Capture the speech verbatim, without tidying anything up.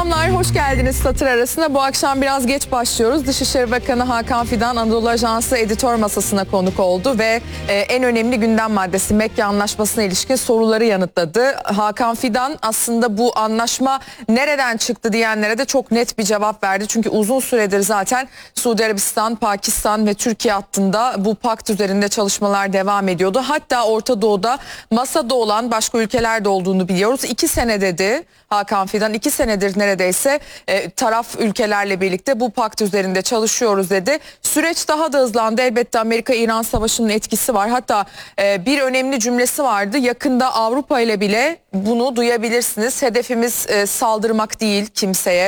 Selamlar, hoş geldiniz Satır Arası'na. Bu akşam biraz geç başlıyoruz. Dışişleri Bakanı Hakan Fidan Anadolu Ajansı editör masasına konuk oldu ve e, en önemli gündem maddesi Mekke Anlaşması'na ilişkin soruları yanıtladı. Hakan Fidan aslında bu anlaşma nereden çıktı diyenlere de çok net bir cevap verdi. Çünkü uzun süredir zaten Suudi Arabistan, Pakistan ve Türkiye hattında bu pakt üzerinde çalışmalar devam ediyordu. Hatta Orta Doğu'da masada olan başka ülkeler de olduğunu biliyoruz. İki sene dedi Hakan Fidan, iki senedir neredeyse e, taraf ülkelerle birlikte bu pakt üzerinde çalışıyoruz dedi. Süreç daha da hızlandı. Elbette Amerika-İran savaşının etkisi var. Hatta e, bir önemli cümlesi vardı. Yakında Avrupa ile bile bunu duyabilirsiniz. Hedefimiz e, saldırmak değil kimseye.